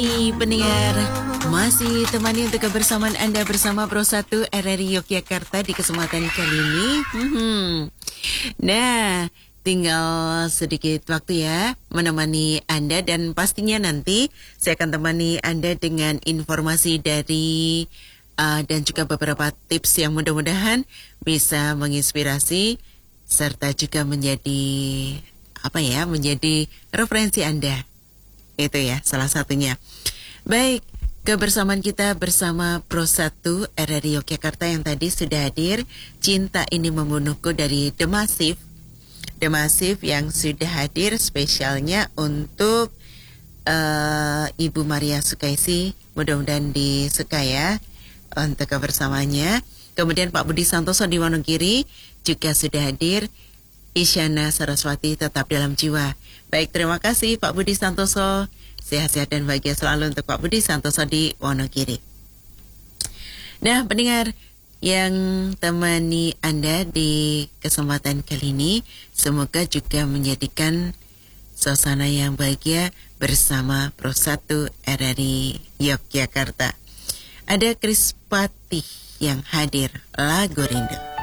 Pendengar, masih temani untuk kebersamaan Anda bersama Pro 1 RRI Yogyakarta di kesempatan kali ini. Nah, tinggal sedikit waktu ya menemani Anda dan pastinya nanti saya akan temani Anda dengan informasi dari dan juga beberapa tips yang mudah-mudahan bisa menginspirasi serta juga menjadi menjadi referensi Anda. Itu ya salah satunya. Baik, kebersamaan kita bersama Pro 1 RRI Yogyakarta yang tadi sudah hadir. Cinta Ini Membunuhku dari The Massive. The Massive yang sudah hadir spesialnya untuk Ibu Maria Sukaisi. Mudah-mudahan disuka ya untuk kebersamaannya. Kemudian Pak Budi Santoso di Wonogiri juga sudah hadir. Isyana Saraswati tetap dalam jiwa. Baik, terima kasih Pak Budi Santoso. Sehat-sehat dan bahagia selalu untuk Pak Budi Santoso di Wonogiri. Nah, pendengar yang temani Anda di kesempatan kali ini, semoga juga menjadikan suasana yang bahagia bersama Pro 1 RRI Yogyakarta. Ada Krispati yang hadir, lagu rindu.